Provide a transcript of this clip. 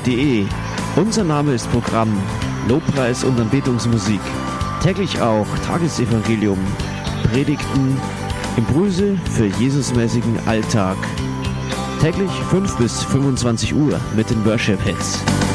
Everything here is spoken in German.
www.lobpreis-musik.de. Unser Name ist Programm Lobpreis und Anbetungsmusik. Täglich auch Tagesevangelium, Predigten, Impulse für Jesusmäßigen Alltag. Täglich 5 bis 25 Uhr mit den Worship Hits.